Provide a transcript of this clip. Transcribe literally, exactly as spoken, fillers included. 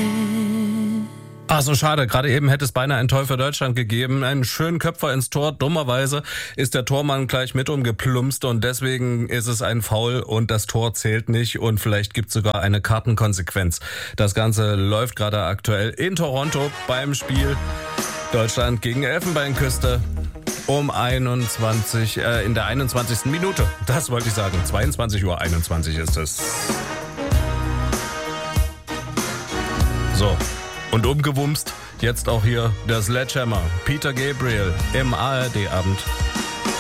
Ah, so schade. Gerade eben hätte es beinahe ein Tor für Deutschland gegeben. Einen schönen Köpfer ins Tor. Dummerweise ist der Tormann gleich mit umgeplumpst und deswegen ist es ein Foul und das Tor zählt nicht und vielleicht gibt es sogar eine Kartenkonsequenz. Das Ganze läuft gerade aktuell in Toronto beim Spiel Deutschland gegen Elfenbeinküste um einundzwanzig, äh, in der einundzwanzigsten Minute. Das wollte ich sagen. zweiundzwanzig Uhr einundzwanzig ist es. So. Und umgewumst, jetzt auch hier der Sledgehammer, Peter Gabriel im A R D-Abend.